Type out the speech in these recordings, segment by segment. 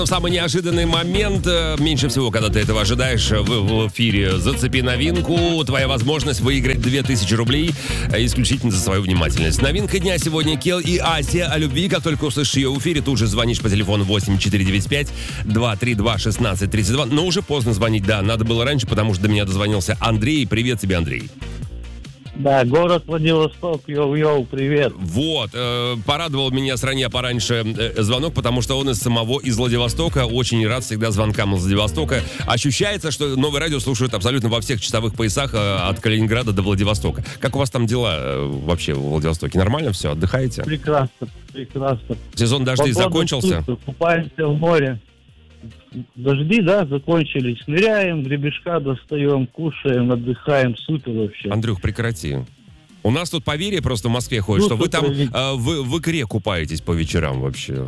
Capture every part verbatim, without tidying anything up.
Самый неожиданный момент, меньше всего, когда ты этого ожидаешь, в, в эфире «Зацепи новинку». Твоя возможность выиграть две тысячи рублей исключительно за свою внимательность. Новинка дня сегодня Кел и Асия о любви. Как только услышишь ее в эфире, тут же звонишь по телефону восемь четыре девять пять два три два шестнадцать тридцать два. Но уже поздно звонить, да, надо было раньше, потому что до меня дозвонился Андрей. Привет тебе, Андрей. Да, город Владивосток, йоу-йоу, привет. Вот, э, порадовал меня с ранее пораньше э, звонок, потому что он из самого, из Владивостока. Очень рад всегда звонкам из Владивостока. Ощущается, что новое радио слушают абсолютно во всех часовых поясах э, от Калининграда до Владивостока. Как у вас там дела э, вообще в Владивостоке? Нормально все? Отдыхаете? Прекрасно, прекрасно. Сезон дождей Погода закончился? супер, купаемся в море. Дожди, да, закончились. Ныряем, гребешка достаем, кушаем, отдыхаем. Супер вообще. Андрюх, прекрати. У нас тут поверье просто в Москве ходит, Ну, что вы там это- э, в, в икре купаетесь по вечерам вообще.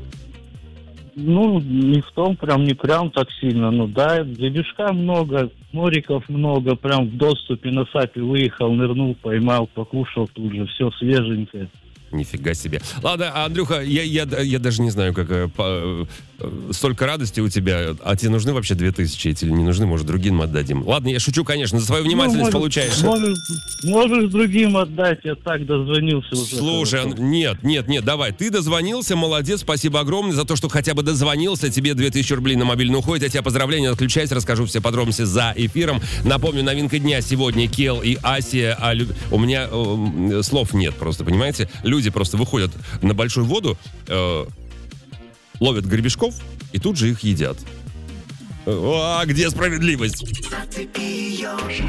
Ну, не в том, прям, не прям так сильно. Ну да, гребешка много, мориков много. Прям в доступе на сапе выехал, нырнул, поймал, покушал тут же. Все свеженькое. Нифига себе. Ладно, Андрюха, я, я, я даже не знаю, как э, по, э, столько радости у тебя. А тебе нужны вообще две тысячи эти или не нужны? Может, другим отдадим? Ладно, я шучу, конечно, за свою внимательность Ну, получаешь. Можешь, можешь другим отдать, я так дозвонился уже. Слушай, хорошо. Ан- нет, нет, нет, давай. Ты дозвонился, молодец, спасибо огромное за то, что хотя бы дозвонился. Тебе две тысячи рублей на мобильный уходит. Я тебя поздравляю, не отключайся, расскажу все подробности за эфиром. Напомню, новинка дня сегодня Кел и Асия. А лю- У меня э, слов нет просто, понимаете? Люди просто выходят на большую воду, э, ловят гребешков и тут же их едят. А где справедливость? Зацепи ее,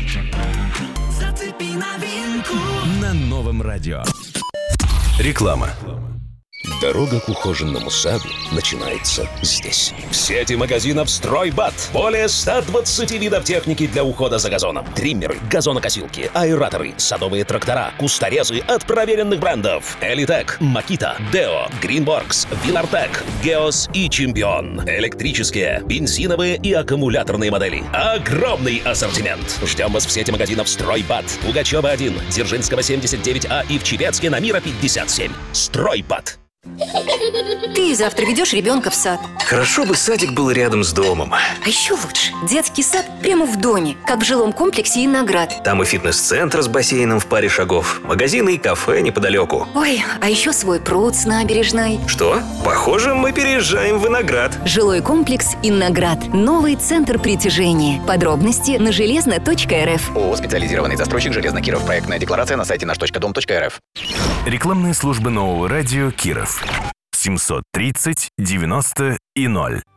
зацепи новинку. На новом радио. Реклама. Дорога к ухоженному саду начинается здесь. В сети магазинов «Стройбат» более ста двадцати видов техники для ухода за газоном. Триммеры, газонокосилки, аэраторы, садовые трактора, кусторезы от проверенных брендов. Элитек, Макита, Део, Гринворкс, Вилартек, Геос и Чемпион. Электрические, бензиновые и аккумуляторные модели. Огромный ассортимент. Ждем вас в сети магазинов «Стройбат». Пугачева один, Дзержинского семьдесят девять А и в Чепецке на Мира пятьдесят семь. «Стройбат». Ты завтра ведешь ребенка в сад. Хорошо бы садик был рядом с домом. А еще лучше, детский сад прямо в доме, как в жилом комплексе «Иноград». Там и фитнес-центр с бассейном в паре шагов, магазины и кафе неподалеку. Ой, а еще свой пруд с набережной. Что? Похоже, мы переезжаем в Виноград. Жилой комплекс «Иноград». Новый центр притяжения. Подробности на железно точка эр эф. ООО «Специализированный застройщик Железно Киров». Проектная декларация на сайте наш точка дом точка эр эф. Рекламные службы нового радио Киров. семьсот тридцать девяносто и ноль.